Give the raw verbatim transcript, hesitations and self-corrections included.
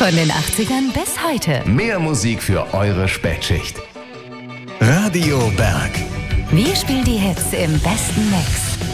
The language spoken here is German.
Von den achtzigern bis heute. Mehr Musik für eure Spätschicht. Radio Berg. Wir spielen die Hits im besten Mix.